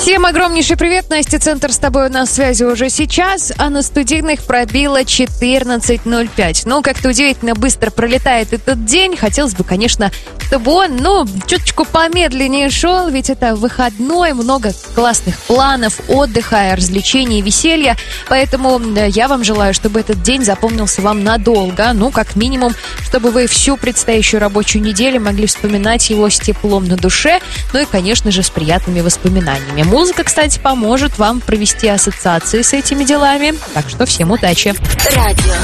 Всем огромнейший привет, Настя, Центр с тобой на связи уже сейчас, а на студийных пробило 14:05. Ну, как-то удивительно быстро пролетает этот день. Хотелось бы, конечно, чтобы он, чуточку помедленнее шел, ведь это выходной, много классных планов, отдыха, развлечений, веселья. Поэтому я вам желаю, чтобы этот день запомнился вам надолго. Ну, как минимум, чтобы вы всю предстоящую рабочую неделю могли вспоминать его с теплом на душе, ну и, конечно же, с приятными воспоминаниями. Музыка, кстати, поможет вам провести ассоциации с этими делами. Так что всем удачи. Радио